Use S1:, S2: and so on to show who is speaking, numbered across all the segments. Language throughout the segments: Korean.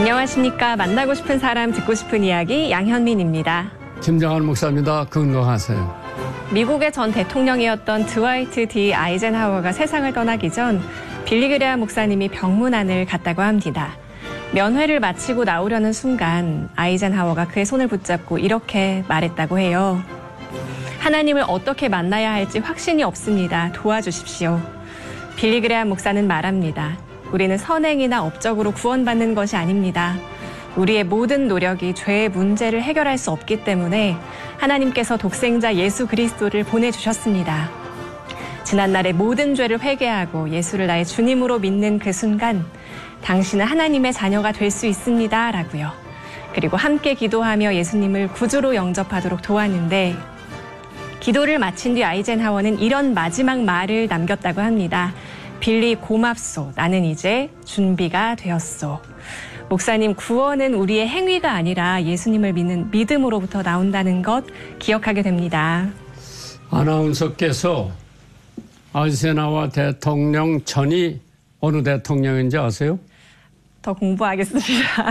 S1: 안녕하십니까. 만나고 싶은 사람 듣고 싶은 이야기 양현민입니다.
S2: 김정한 목사입니다. 건강하세요.
S1: 미국의 전 대통령이었던 드와이트 D. 아이젠하워가 세상을 떠나기 전 빌리 그레함 목사님이 병문안을 갔다고 합니다. 면회를 마치고 나오려는 순간 아이젠하워가 그의 손을 붙잡고 이렇게 말했다고 해요. 하나님을 어떻게 만나야 할지 확신이 없습니다. 도와주십시오. 빌리 그레함 목사는 말합니다. 우리는 선행이나 업적으로 구원받는 것이 아닙니다. 우리의 모든 노력이 죄의 문제를 해결할 수 없기 때문에 하나님께서 독생자 예수 그리스도를 보내주셨습니다. 지난날의 모든 죄를 회개하고 예수를 나의 주님으로 믿는 그 순간 당신은 하나님의 자녀가 될 수 있습니다. 라고요. 그리고 함께 기도하며 예수님을 구주로 영접하도록 도왔는데 기도를 마친 뒤 아이젠하워는 이런 마지막 말을 남겼다고 합니다. 빌리 고맙소. 나는 이제 준비가 되었소. 목사님, 구원은 우리의 행위가 아니라 예수님을 믿는 믿음으로부터 나온다는 것 기억하게 됩니다.
S2: 아나운서께서 아이젠하워 대통령 전이 어느 대통령인지 아세요?
S1: 더 공부하겠습니다.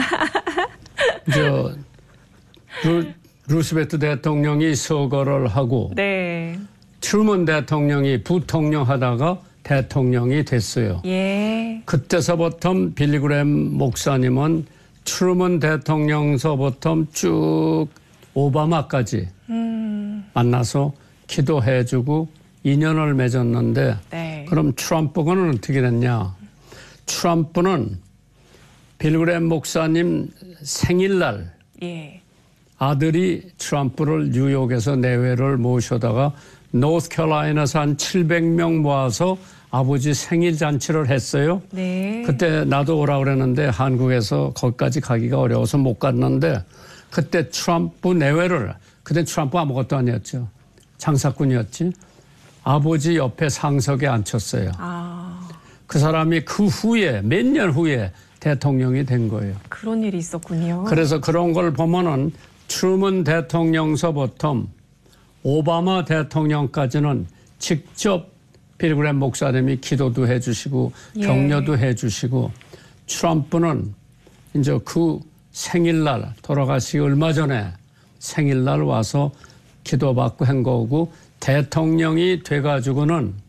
S2: 루스벨트 대통령이 서거를 하고
S1: 네.
S2: 트루먼 대통령이 부통령 하다가 대통령이 됐어요.
S1: 예.
S2: 그때서부터 빌리 그레함 목사님은 트루먼 대통령서부터 쭉 오바마까지 만나서 기도해주고 인연을 맺었는데
S1: 네.
S2: 그럼 트럼프는 어떻게 됐냐? 트럼프는 빌리 그레함 목사님 생일날
S1: 예.
S2: 아들이 트럼프를 뉴욕에서 내외를 모셔다가 노스캐롤라이나에서 한 700명 모아서 아버지 생일 잔치를 했어요.
S1: 네.
S2: 그때 나도 오라 그랬는데 한국에서 거기까지 가기가 어려워서 못 갔는데 그때 트럼프 내외를 그때 트럼프 아무것도 아니었죠. 장사꾼이었지. 아버지 옆에 상석에 앉혔어요. 그 사람이 그 후에 몇 년 후에 대통령이 된 거예요.
S1: 그런 일이 있었군요.
S2: 그래서 그런 걸 보면은 트루먼 대통령서부터 오바마 대통령까지는 직접 빌리 그레함 목사님이 기도도 해주시고 격려도 해주시고 트럼프는 이제 그 생일날 돌아가시기 얼마 전에 생일날 와서 기도받고 한 거고 대통령이 돼가지고는